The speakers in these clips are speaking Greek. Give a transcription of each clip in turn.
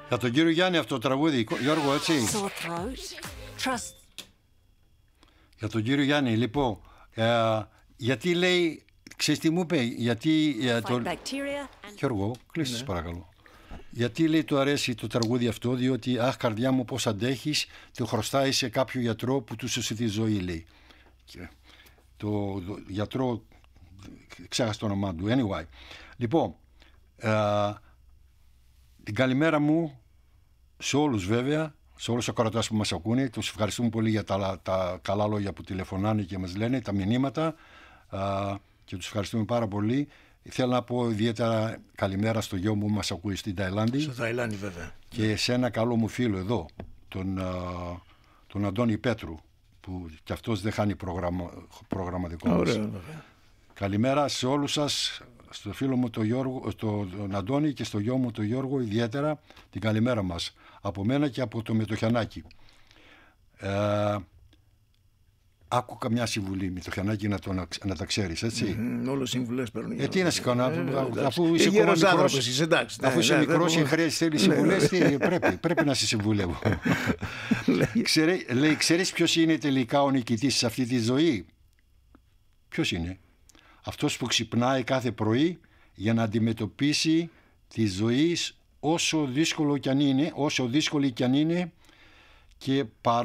Για τον κύριο Γιάννη αυτό το τραγούδι, Γιώργο, έτσι. Για τον κύριο Γιάννη, λοιπόν, γιατί λέει, ξέρεις τι μου είπε, γιατί... Γιώργο, κλείσεις παρακαλώ. Γιατί λέει του αρέσει το τραγούδι αυτό, διότι αχ καρδιά μου πώς αντέχεις, το χρωστάει σε κάποιο γιατρό που του σώσε τη ζωή, λέει. Και το γιατρό, ξέχασα το όνομά του, anyway. Λοιπόν, την καλημέρα μου σε όλους βέβαια, σε όλους τους ακροατές που μας ακούνε. Τους ευχαριστούμε πολύ για τα καλά λόγια που τηλεφωνάνε και μας λένε, τα μηνύματα, και τους ευχαριστούμε πάρα πολύ. Θέλω να πω ιδιαίτερα καλημέρα στο γιο μου που μας ακούει στην Ταϊλάνδη. Στο Ταϊλάνδη βέβαια. Και σε ένα καλό μου φίλο εδώ, τον Αντώνη Πέτρου, που κι αυτός δεν χάνει πρόγραμμα δικό μας. Ωραία, βέβαια. Καλημέρα σε όλους σας, στο φίλο μου τον Αντώνη και στο γιο μου τον Γιώργο, ιδιαίτερα την καλημέρα μας. Από μένα και από το Μητροχιανάκι. Άκου καμιά συμβουλή, Μητροχιανάκι, να τα ξέρεις, έτσι. Όλες συμβουλές παίρνουν. Τι να σε κάνω, αφού είσαι γέρος άνθρωπος, είσαι εντάξει. Αφού είσαι μικρός και θέλεις συμβουλές, πρέπει να σε συμβουλεύω. Λέει, ξέρεις ποιος είναι τελικά ο νικητής σε αυτή τη ζωή? Ποιος είναι? Αυτός που ξυπνάει κάθε πρωί για να αντιμετωπίσει τη ζωή όσο δύσκολη κι αν είναι, και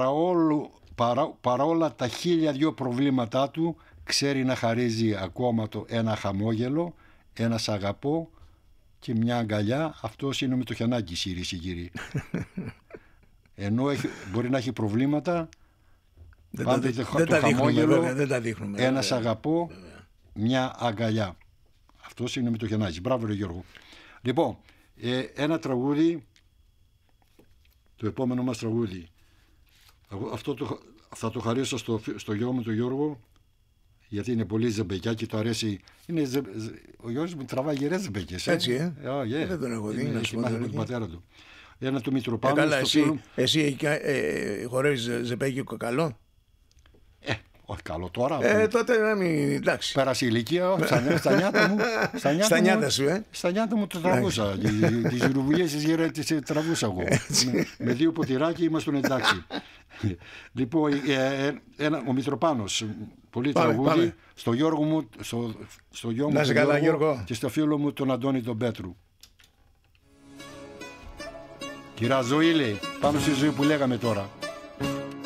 παρόλα τα 1002 προβλήματά του ξέρει να χαρίζει ακόμα ένα χαμόγελο, ένα σ' αγαπώ και μια αγκαλιά. Αυτός είναι ο Μητροχιανάκης, κυρίες και κύριοι. Ενώ μπορεί να έχει προβλήματα, πάντα το χαμόγελο, δεν τα δείχνουμε, ένα σ' αγαπώ, μια αγκαλιά. Αυτός είναι ο Μητροχιανάκης. Μπράβο ρε Γιώργο. Λοιπόν, ένα τραγούδι, το επόμενο μας τραγούδι, αυτό θα το χαρίσω στο γιο μου τον Γιώργο, γιατί είναι πολύ ζεμπεκιά και το αρέσει. Ο Γιώργος μου τραβάει γερές ζεμπεκιές. Έτσι, δεν τον έχω δει. Έχει μάθει από τον πατέρα του. Ένα του Μητροπάνου. Καλά, εσύ χορεύεις ζεμπέκικο καλό? Όχι καλό τώρα. Τότε να μην. Εντάξει. Πέρασε η ηλικία, στα νιάτα μου. Στα νιάτα σου, Στα νιάτα μου το τραβούσα. Τις ρουβουλιές τις τραβούσα εγώ. Με 2 ποτηράκια ήμασταν εντάξει. Λοιπόν, ο Μητροπάνος, πολύ τραγούδι, στο Γιώργο μου, στο γιο μου τον Γιώργο και στο φίλο μου τον Αντώνη τον Πέτρου. Κυρά ζωή, λέει, πάνω στη ζωή που λέγαμε τώρα.